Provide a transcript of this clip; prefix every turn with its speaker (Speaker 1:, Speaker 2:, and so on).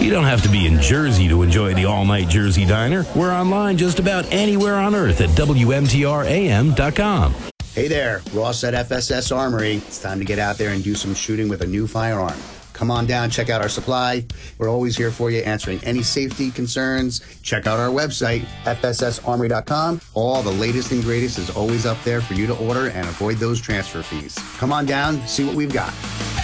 Speaker 1: You don't have to be in Jersey to enjoy the all-night Jersey Diner. We're online just about anywhere on earth at WMTRAM.com.
Speaker 2: Hey there, Ross at FSS Armory. It's time to get out there and do some shooting with a new firearm. Come on down, check out our supply. We're always here for you, answering any safety concerns. Check out our website, fssarmory.com. All the latest and greatest is always up there for you to order and avoid those transfer fees. Come on down, see what we've got.